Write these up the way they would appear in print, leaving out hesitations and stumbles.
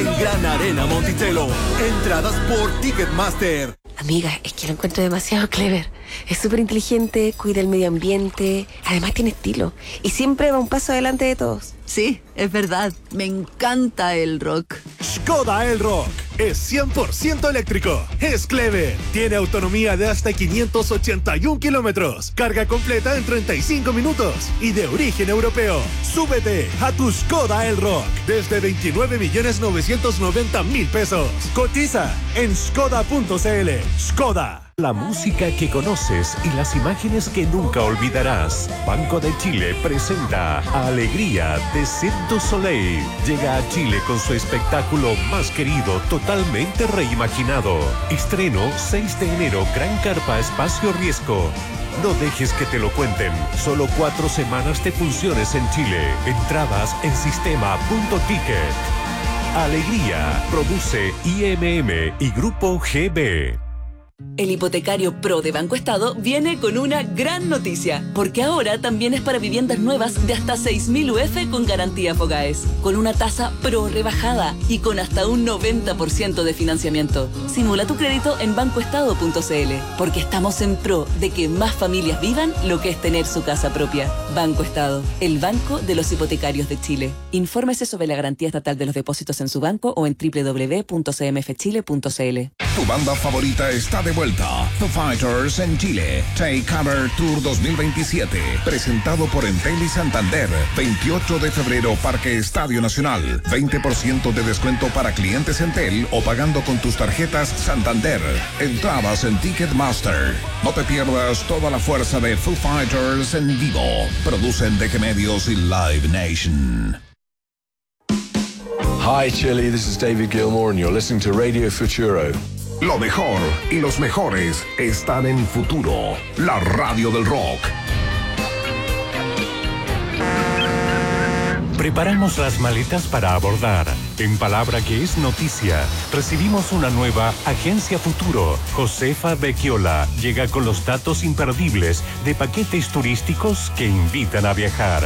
en Gran Arena Monticello. Entradas por Ticketmaster. Amiga, es que lo encuentro demasiado clever. Es súper inteligente, cuida el medio ambiente, además tiene estilo y siempre va un paso adelante de todos. Sí, es verdad. Me encanta el rock. Skoda Elrock es 100% eléctrico. Es clever. Tiene autonomía de hasta 581 kilómetros. Carga completa en 35 minutos. Y de origen europeo. Súbete a tu Skoda Elrock desde 29.990.000 pesos. Cotiza en skoda.cl. Skoda. La música que conoces y las imágenes que nunca olvidarás. Banco de Chile presenta Alegría de Cirque du Soleil. Llega a Chile con su espectáculo más querido, totalmente reimaginado. Estreno 6 de enero, Gran Carpa Espacio Riesgo. No dejes que te lo cuenten. Solo 4 semanas de funciones en Chile. Entradas en sistema.ticket. Alegría. Produce IMM y Grupo GB. El hipotecario Pro de Banco Estado viene con una gran noticia, porque ahora también es para viviendas nuevas de hasta 6.000 UF con garantía Fogaes, con una tasa Pro rebajada y con hasta un 90% de financiamiento. Simula tu crédito en bancoestado.cl, porque estamos en pro de que más familias vivan lo que es tener su casa propia. Banco Estado, el banco de los hipotecarios de Chile. Infórmese sobre la garantía estatal de los depósitos en su banco o en www.cmfchile.cl. Tu banda favorita está de vuelta. Foo Fighters en Chile. Take Cover Tour 2027. Presentado por Entel y Santander. 28 de febrero, Parque Estadio Nacional. 20% de descuento para clientes Entel o pagando con tus tarjetas Santander. Entradas en Ticketmaster. No te pierdas toda la fuerza de Foo Fighters en vivo. Producen DG Medios y Live Nation. Hi Chile, this is David Gilmour and you're listening to Radio Futuro. Lo mejor y los mejores están en Futuro, la radio del rock. Preparamos las maletas para abordar. En palabra que es noticia, recibimos una nueva Agencia Futuro. Josefa Becchiola llega con los datos imperdibles de paquetes turísticos que invitan a viajar.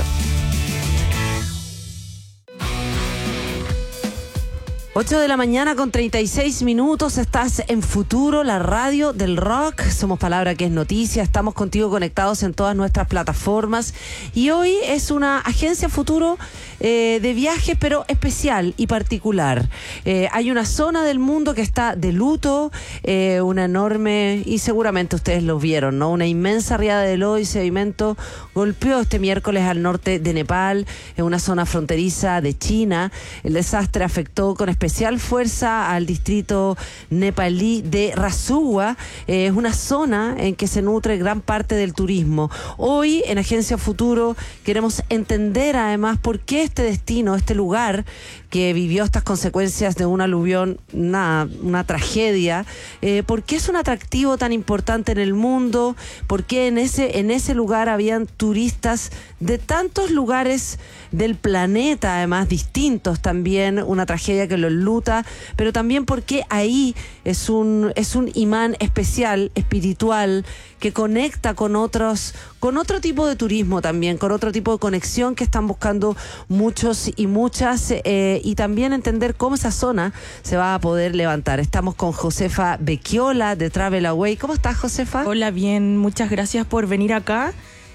8 de la mañana con 36 minutos, estás en Futuro, la radio del rock. Somos Palabra que es Noticia, estamos contigo conectados en todas nuestras plataformas. Y hoy es una agencia Futuro de viajes, pero especial y particular. Hay una zona del mundo que está de luto, una enorme, y seguramente ustedes lo vieron, ¿no? Una inmensa riada de lodo y sedimento golpeó este miércoles al norte de Nepal, en una zona fronteriza de China. El desastre afectó con especial fuerza al distrito nepalí de Rasuwa. Es una zona en que se nutre gran parte del turismo. Hoy en Agencia Futuro queremos entender además por qué este destino, este lugar que vivió estas consecuencias de un aluvión, una tragedia, por qué es un atractivo tan importante en el mundo, por qué en ese lugar habían turistas de tantos lugares del planeta, además distintos también, una tragedia que lo enluta, pero también porque ahí es un imán especial, espiritual, que conecta con otro tipo de turismo también, con otro tipo de conexión que están buscando muchos y muchas, y también entender cómo esa zona se va a poder levantar. Estamos con Josefa Becchiola de Travel Away. ¿Cómo estás, Josefa? Hola, bien, muchas gracias por venir acá.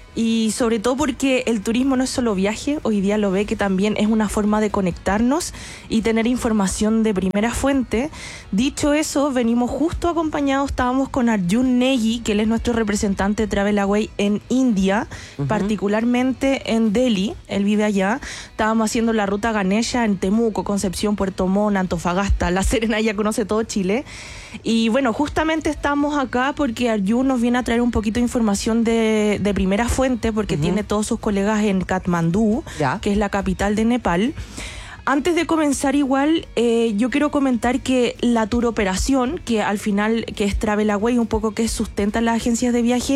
Y sobre todo porque el turismo no es solo viaje, hoy día lo ve que también es una forma de conectarnos y tener información de primera fuente. Dicho eso, venimos justo acompañados, estábamos con Arjun Negi, que él es nuestro representante de Travel Away en India, particularmente en Delhi, él vive allá. Estábamos haciendo la ruta Ganesha en Temuco, Concepción, Puerto Montt, Antofagasta, La Serena, ya conoce todo Chile. Y bueno, justamente estamos acá porque Arjun nos viene a traer un poquito de información de primera fuente, porque tiene todos sus colegas en Katmandú, que es la capital de Nepal. Antes de comenzar igual, yo quiero comentar que la tour operación, que al final que es Travel Away, un poco que sustenta las agencias de viaje,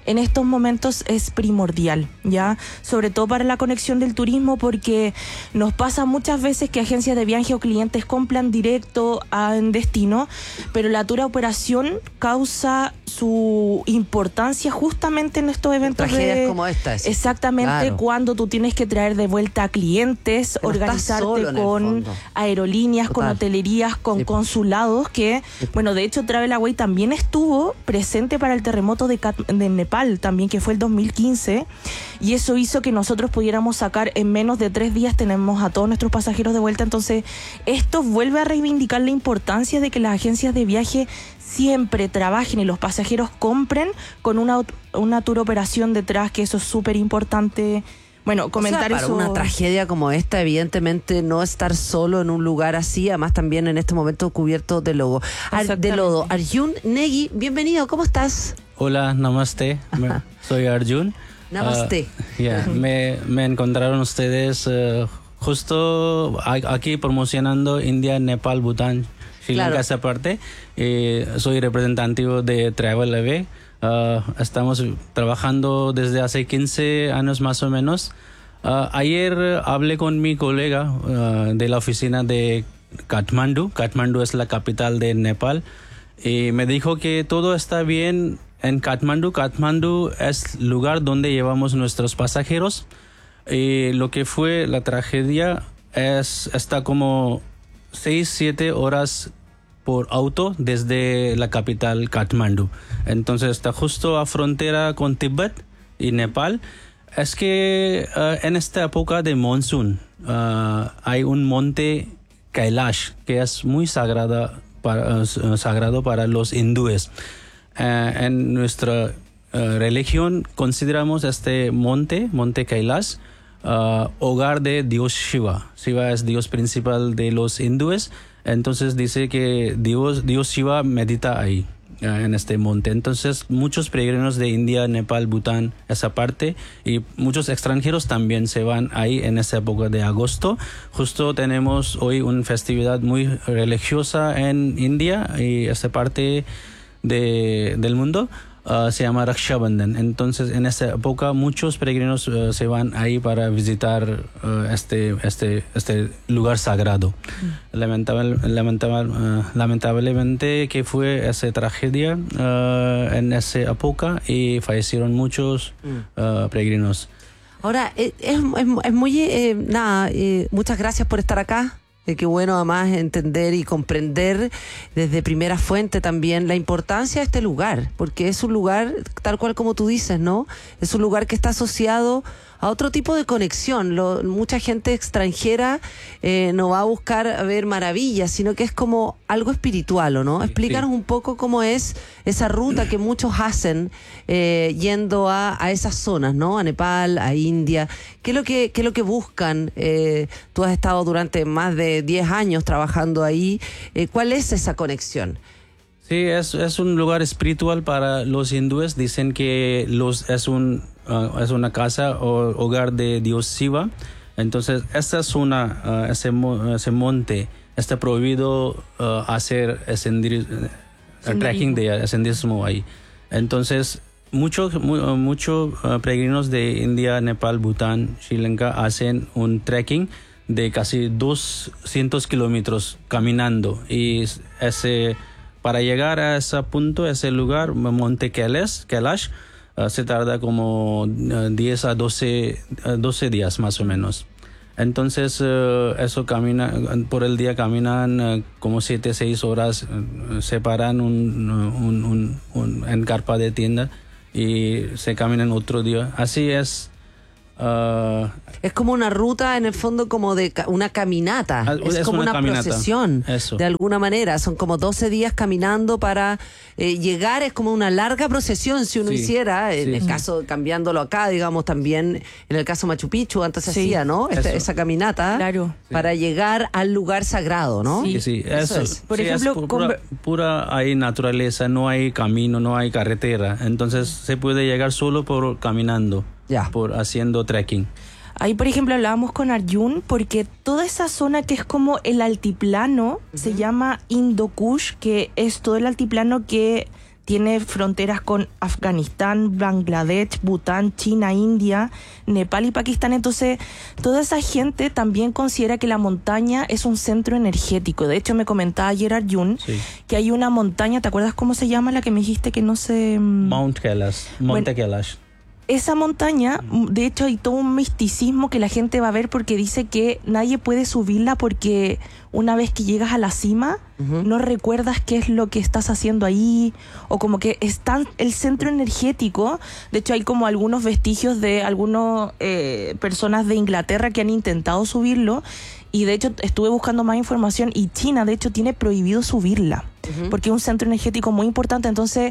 en estos momentos es primordial, ¿ya? Sobre todo para la conexión del turismo, porque nos pasa muchas veces que agencias de viaje o clientes compran directo en destino, pero la tour operación causa su importancia justamente en estos eventos tragedias como esta. Exactamente, claro. Cuando tú tienes que traer de vuelta a clientes, no organizarte con aerolíneas, total, con hotelerías, con consulados, que, bueno, de hecho Travelaway también estuvo presente para el terremoto de Nepal, también, que fue el 2015, y eso hizo que nosotros pudiéramos sacar en menos de 3 días, tenemos a todos nuestros pasajeros de vuelta. Entonces esto vuelve a reivindicar la importancia de que las agencias de viaje siempre trabajen y los pasajeros compren con una tour operación detrás, que eso es súper importante. Bueno, comentar para una tragedia como esta, evidentemente no estar solo en un lugar así, además también en este momento cubierto de lodo. Arjun Negi, bienvenido, ¿cómo estás? Hola, namaste, soy Arjun. Namaste. Me encontraron ustedes justo aquí promocionando India, Nepal, Bután, Sri Lanka, esa parte. Soy representativo de Travelaway. Estamos trabajando desde hace 15 años más o menos. Ayer hablé con mi colega de la oficina de Kathmandu. Kathmandu es la capital de Nepal. Y me dijo que todo está bien en Kathmandu. Kathmandu es el lugar donde llevamos nuestros pasajeros. Y lo que fue la tragedia está como 6-7 horas por auto desde la capital Kathmandu. Entonces está justo a frontera con Tíbet y Nepal. Es que en esta época de monzón hay un monte Kailash que es muy sagrado para los hindúes. En nuestra religión consideramos este monte Kailash, hogar de Dios Shiva. Shiva es Dios principal de los hindúes. Entonces dice que Dios Shiva medita ahí, en este monte. Entonces muchos peregrinos de India, Nepal, Bután, esa parte, y muchos extranjeros también se van ahí en esa época de agosto. Justo tenemos hoy una festividad muy religiosa en India y esa parte del mundo. Se llama Raksha Bandhan. Entonces en esa época muchos peregrinos se van ahí para visitar este lugar sagrado. Lamentablemente que fue esa tragedia en esa época y fallecieron muchos peregrinos. Ahora, es muy... muchas gracias por estar acá. Qué bueno además entender y comprender desde primera fuente también la importancia de este lugar, porque es un lugar, tal cual como tú dices, ¿no? Es un lugar que está asociado a otro tipo de conexión. Mucha gente extranjera no va a buscar a ver maravillas, sino que es como algo espiritual, ¿o no? Explícanos un poco cómo es esa ruta que muchos hacen yendo a esas zonas, ¿no? A Nepal, a India. ¿Qué es lo que buscan? Tú has estado durante más de 10 años trabajando ahí. ¿Cuál es esa conexión? Sí, es un lugar espiritual para los hindúes. Dicen que es una casa o hogar de Dios Shiva. Entonces, esta es ese monte. Está prohibido hacer trekking de senderismo ahí. Entonces, muchos peregrinos de India, Nepal, Bután, Sri Lanka hacen un trekking de casi 200 kilómetros caminando. Y para llegar a ese punto, ese lugar, Monte Kailash, se tarda como 10 a 12 días más o menos. Entonces, por el día caminan como 7-6 horas, se paran en carpa de tienda y se caminan otro día. Así es. Es como una ruta, en el fondo, como de una caminata. Es como una procesión, de alguna manera. Son como 12 días caminando para llegar. Es como una larga procesión, si uno hiciera. En el caso, cambiándolo acá, digamos, también en el caso Machu Picchu, antes se hacía, ¿no? Esa caminata para llegar al lugar sagrado, ¿no? Sí. Eso es. Por ejemplo, es pura hay naturaleza, no hay camino, no hay carretera. Entonces se puede llegar solo por caminando. Por haciendo trekking. Ahí, por ejemplo, hablábamos con Arjun porque toda esa zona que es como el altiplano se llama Indo Kush, que es todo el altiplano que tiene fronteras con Afganistán, Bangladesh, Bután, China, India, Nepal y Pakistán. Entonces, toda esa gente también considera que la montaña es un centro energético. De hecho, me comentaba ayer Arjun que hay una montaña, ¿te acuerdas cómo se llama la que me dijiste que no se... Mount Kailash, Monte Kailash. Esa montaña, de hecho, hay todo un misticismo que la gente va a ver porque dice que nadie puede subirla porque una vez que llegas a la cima, no recuerdas qué es lo que estás haciendo ahí, o como que está el centro energético. De hecho, hay como algunos vestigios de algunas personas de Inglaterra que han intentado subirlo, y de hecho estuve buscando más información y China, de hecho, tiene prohibido subirla, porque es un centro energético muy importante. Entonces,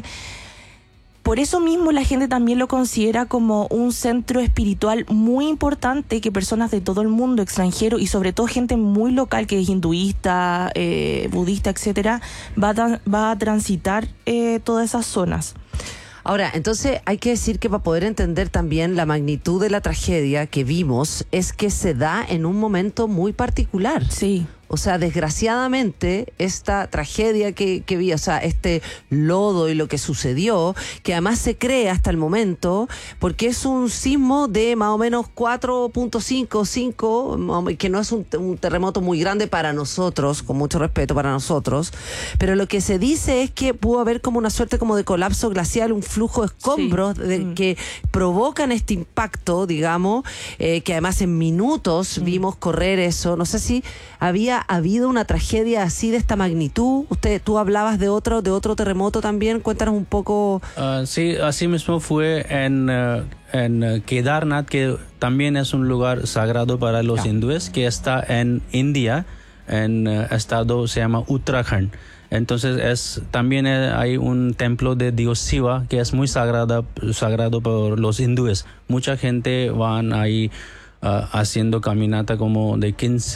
por eso mismo la gente también lo considera como un centro espiritual muy importante, que personas de todo el mundo, extranjero y sobre todo gente muy local que es hinduista, budista, etcétera, va a transitar todas esas zonas. Ahora, entonces hay que decir que para poder entender también la magnitud de la tragedia que vimos, es que se da en un momento muy particular. Sí. O sea, desgraciadamente, esta tragedia que vi, o sea, este lodo y lo que sucedió, que además se cree hasta el momento, porque es un sismo de más o menos 4.5, 5, que no es un terremoto muy grande para nosotros, con mucho respeto para nosotros, pero lo que se dice es que pudo haber como una suerte como de colapso glacial, un flujo de escombros que provocan este impacto, digamos, que además en minutos vimos correr eso. No sé si había habido una tragedia así de esta magnitud. Tú hablabas de otro terremoto también. Cuéntanos un poco. Sí, así mismo fue en Kedarnath, que también es un lugar sagrado para los hindúes, que está en India, en estado se llama Uttarakhand. Entonces también hay un templo de Dios Shiva que es muy sagrado por los hindúes. Mucha gente van ahí haciendo caminata como de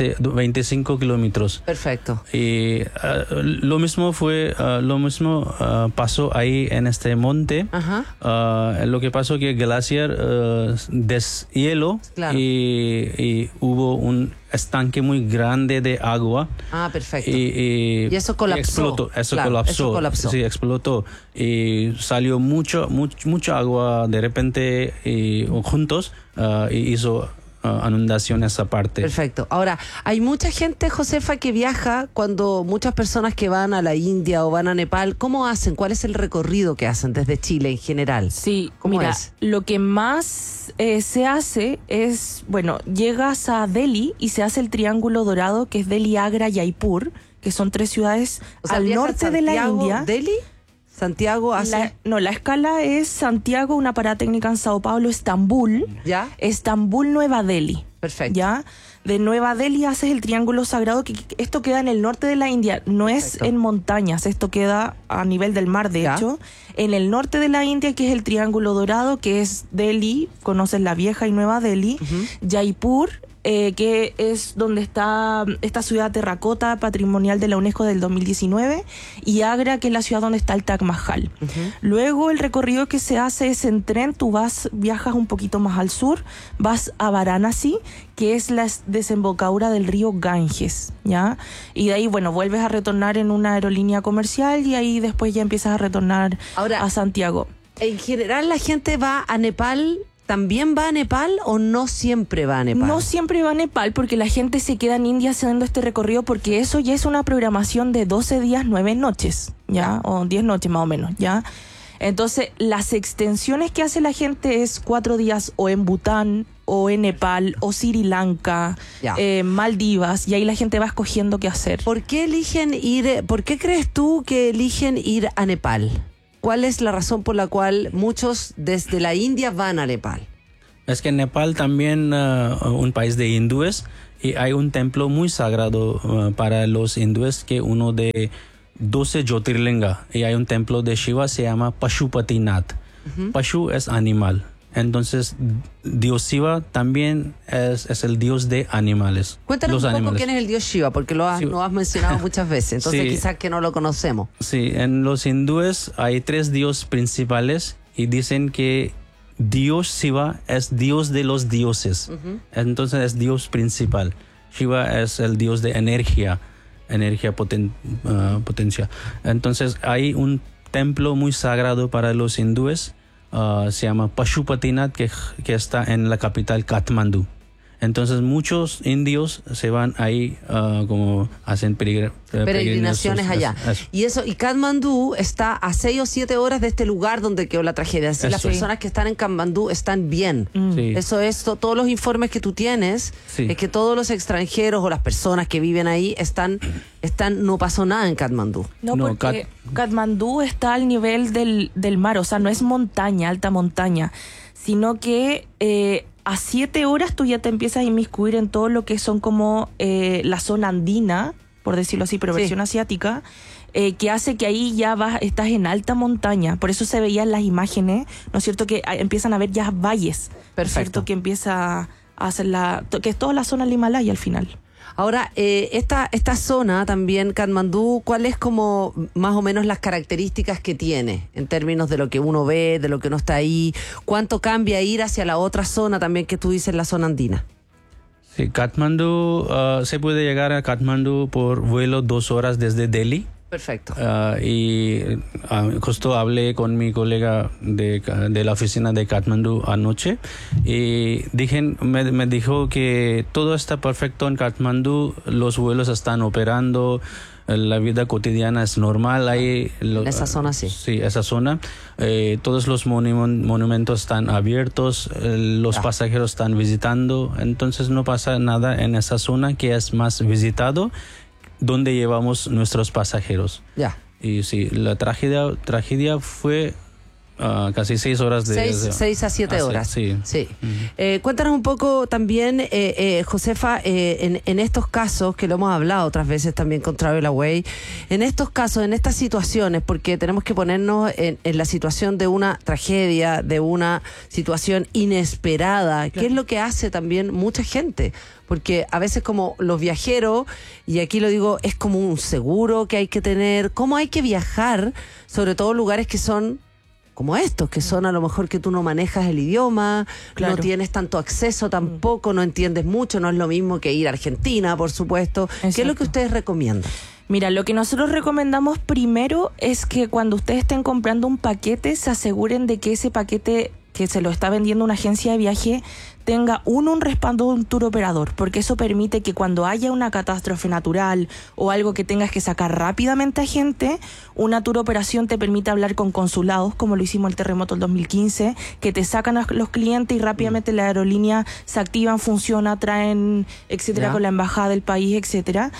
25 kilómetros. Perfecto. Y lo mismo pasó ahí en este monte. Lo que pasó que el glaciar deshielo, y hubo un estanque muy grande de agua. Perfecto. Y eso colapsó. Eso colapsó. Sí, explotó. Y salió mucha agua de repente juntos, y hizo inundación esa parte. Perfecto. Ahora, hay mucha gente, Josefa, que viaja, cuando muchas personas que van a la India o van a Nepal, ¿cómo hacen? ¿Cuál es el recorrido que hacen desde Chile en general? Sí, mira, lo que más se hace es, bueno, llegas a Delhi y se hace el Triángulo Dorado, que es Delhi, Agra y Jaipur, que son 3 ciudades al norte de la India. ¿Delhi? Santiago hace... la escala es Santiago, una parada técnica en Sao Paulo, Estambul. ¿Ya? Estambul, Nueva Delhi. Perfecto. ¿Ya? De Nueva Delhi haces el Triángulo Sagrado, que esto queda en el norte de la India, no es en montañas, esto queda a nivel del mar, de hecho. En el norte de la India, que es el Triángulo Dorado, que es Delhi, conoces la vieja y Nueva Delhi, Jaipur, que es donde está esta ciudad terracota patrimonial de la UNESCO del 2019, y Agra, que es la ciudad donde está el Taj Mahal. Luego el recorrido que se hace es en tren, tú viajas un poquito más al sur, vas a Varanasi, que es la desembocadura del río Ganges, ¿ya? Y de ahí, bueno, vuelves a retornar en una aerolínea comercial y ahí después ya empiezas a retornar a Santiago. En general, la gente va a Nepal... ¿También va a Nepal o no siempre va a Nepal? No siempre va a Nepal, porque la gente se queda en India haciendo este recorrido, porque eso ya es una programación de 12 días, 9 noches, ¿ya? O 10 noches más o menos, ¿ya? Entonces, las extensiones que hace la gente es 4 días o en Bután, o en Nepal, o Sri Lanka, Maldivas, y ahí la gente va escogiendo qué hacer. ¿Por qué crees tú que eligen ir a Nepal? ¿Cuál es la razón por la cual muchos desde la India van a Nepal? Es que Nepal también un país de hindúes, y hay un templo muy sagrado para los hindúes, que uno de 12 Jyotirlinga, y hay un templo de Shiva, se llama Pashupatinath. Pashu es animal. Entonces, Dios Shiva también es el dios de animales. Cuéntanos un poco quién es el dios Shiva, porque lo has mencionado muchas veces, entonces quizás que no lo conocemos. Sí, en los hindúes hay 3 dioses principales, y dicen que Dios Shiva es dios de los dioses. Entonces es dios principal. Shiva es el dios de energía potencia. Entonces hay un templo muy sagrado para los hindúes, se llama Pashupatinath, que está en la capital Katmandú. Entonces muchos indios se van ahí como hacen peregrinaciones allá. Eso. Y Katmandú está a 6 o 7 horas de este lugar donde quedó la tragedia. Así las personas que están en Katmandú están bien. Sí. Eso es, todos los informes que tú tienes, es que todos los extranjeros o las personas que viven ahí están no pasó nada en Katmandú. No, porque Katmandú está al nivel del mar, o sea, no es montaña, alta montaña, sino que a 7 horas tú ya te empiezas a inmiscuir en todo lo que son como la zona andina, por decirlo así, pero versión asiática, que hace que ahí ya estás en alta montaña. Por eso se veían las imágenes, ¿no es cierto? Que empiezan a ver ya valles. Perfecto. ¿No es cierto? Que empieza a hacer que es toda la zona del Himalaya al final. Ahora, esta zona también, Katmandú, ¿cuáles como más o menos las características que tiene en términos de lo que uno ve, de lo que uno está ahí? ¿Cuánto cambia ir hacia la otra zona también que tú dices, la zona andina? Sí, Katmandú, se puede llegar a Katmandú por vuelo 2 horas desde Delhi. Perfecto. Y justo hablé con mi colega de la oficina de Katmandú anoche y me dijo que todo está perfecto en Katmandú, los vuelos están operando, la vida cotidiana es normal ahí. En esa zona sí. Sí, esa zona. Todos los monumentos están abiertos, los pasajeros están visitando, entonces no pasa nada en esa zona que es más visitado, donde llevamos nuestros pasajeros. Ya. Y sí, la tragedia fue casi 6 horas de... 6 a 7 horas. Sí. Uh-huh. Cuéntanos un poco también, Josefa, en estos casos, que lo hemos hablado otras veces también con Travel Away, en estos casos, en estas situaciones, porque tenemos que ponernos en la situación de una tragedia, de una situación inesperada, ¿qué es lo que hace también mucha gente? Porque a veces como los viajeros, y aquí lo digo, es como un seguro que hay que tener, cómo hay que viajar, sobre todo lugares que son como estos, que son a lo mejor que tú no manejas el idioma, no tienes tanto acceso tampoco, no entiendes mucho, no es lo mismo que ir a Argentina, por supuesto. Exacto. ¿Qué es lo que ustedes recomiendan? Mira, lo que nosotros recomendamos primero es que cuando ustedes estén comprando un paquete, se aseguren de que ese paquete que se lo está vendiendo una agencia de viaje tenga un respaldo de un tour operador, porque eso permite que cuando haya una catástrofe natural o algo que tengas que sacar rápidamente a gente, una tour operación te permite hablar con consulados, como lo hicimos el terremoto del 2015, que te sacan a los clientes y rápidamente la aerolínea se activan, funciona, traen, etcétera, con la embajada del país, etcétera.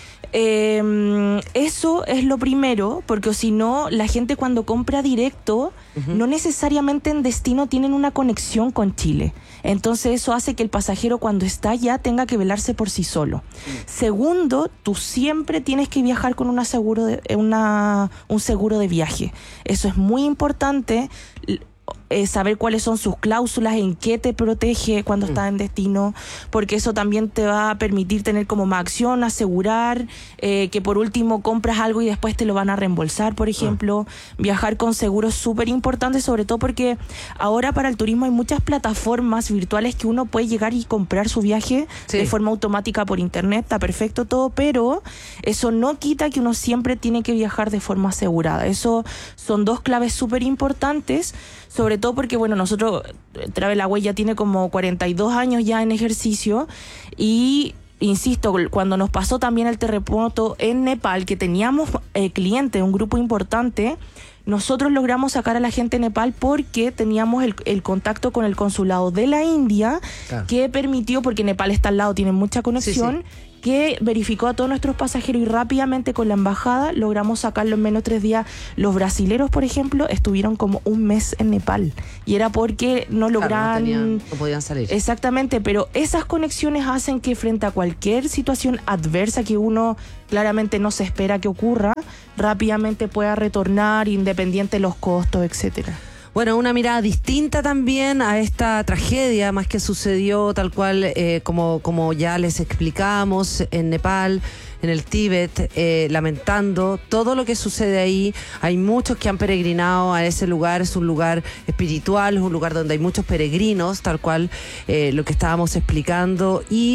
Eso es lo primero, porque si no, la gente cuando compra directo, no necesariamente en destino tienen una conexión con Chile. Entonces eso hace que el pasajero cuando está allá tenga que velarse por sí solo. Segundo, tú siempre tienes que viajar con un seguro de viaje. Eso es muy importante. Saber cuáles son sus cláusulas, en qué te protege cuando estás en destino, porque eso también te va a permitir tener como más acción, asegurar que por último compras algo y después te lo van a reembolsar, por ejemplo. Viajar con seguro es súper importante, sobre todo porque ahora para el turismo hay muchas plataformas virtuales que uno puede llegar y comprar su viaje de forma automática por internet, está perfecto todo, pero eso no quita que uno siempre tiene que viajar de forma asegurada. Eso son 2 claves súper importantes, sobre todo porque, bueno, nosotros, Travel Away ya tiene como 42 años ya en ejercicio y, insisto, cuando nos pasó también el terremoto en Nepal, que teníamos clientes, un grupo importante, nosotros logramos sacar a la gente de Nepal porque teníamos el contacto con el consulado de la India, que permitió, porque Nepal está al lado, tiene mucha conexión, que verificó a todos nuestros pasajeros y rápidamente con la embajada logramos sacarlo en menos de 3 días. Los brasileros, por ejemplo, estuvieron como 1 mes en Nepal y era porque no lograban... no podían salir. Exactamente, pero esas conexiones hacen que frente a cualquier situación adversa que uno claramente no se espera que ocurra, rápidamente pueda retornar independiente de los costos, etcétera. Bueno, una mirada distinta también a esta tragedia, más que sucedió tal cual como ya les explicamos en Nepal, en el Tíbet, lamentando todo lo que sucede ahí. Hay muchos que han peregrinado a ese lugar, es un lugar espiritual, es un lugar donde hay muchos peregrinos, tal cual lo que estábamos explicando, y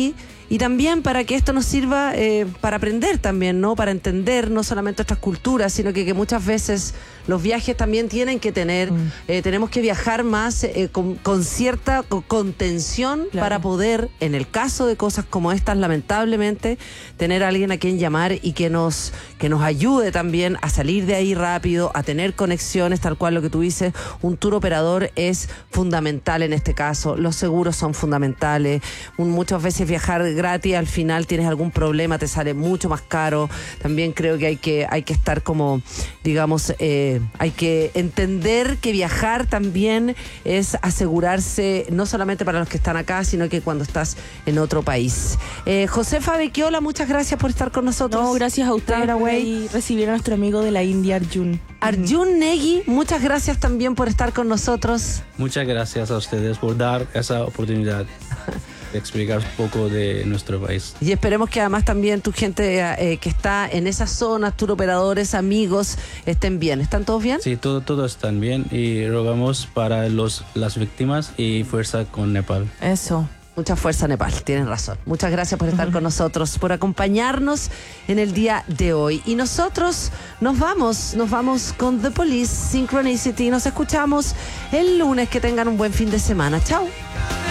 y también para que esto nos sirva para aprender también, ¿no? Para entender no solamente otras culturas, sino que muchas veces los viajes también tienen que tener, tenemos que viajar más con cierta contención, claro, para poder, en el caso de cosas como estas, lamentablemente, tener a alguien a quien llamar y que nos ayude también a salir de ahí rápido, a tener conexiones, tal cual lo que tú dices. Un tour operador es fundamental en este caso, los seguros son fundamentales, muchas veces viajar gratis, al final tienes algún problema, te sale mucho más caro. También creo que hay que estar como, digamos, hay que entender que viajar también es asegurarse, no solamente para los que están acá, sino que cuando estás en otro país. Josefa Becchiola, muchas gracias por estar con nosotros. No, gracias a usted y recibir a nuestro amigo de la India, Arjun. Arjun Negi, muchas gracias también por estar con nosotros. Muchas gracias a ustedes por dar esa oportunidad de explicar un poco de nuestro país. Y esperemos que además también tu gente que está en esas zonas, tour operadores, amigos, estén bien. ¿Están todos bien? Sí, todos están bien y rogamos para las víctimas y fuerza con Nepal. Eso. Mucha fuerza, Nepal, tienen razón. Muchas gracias por estar con nosotros, por acompañarnos en el día de hoy. Y nosotros nos vamos con The Police, Synchronicity. Nos escuchamos el lunes. Que tengan un buen fin de semana. Chao.